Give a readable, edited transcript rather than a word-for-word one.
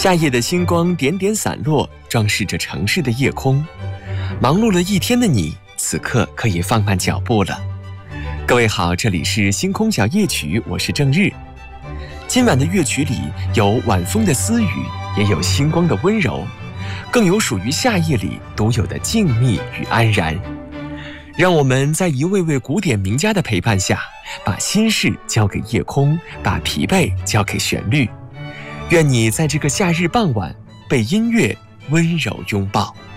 夏夜的星光点点散落，装饰着城市的夜空。忙碌了一天的你，此刻可以放慢脚步了。各位好，这里是星空小夜曲，我是郑日。今晚的乐曲里有晚风的私语，也有星光的温柔，更有属于夏夜里独有的静谧与安然。让我们在一位位古典名家的陪伴下，把心事交给夜空，把疲惫交给旋律。愿你在这个夏日傍晚被音乐温柔拥抱。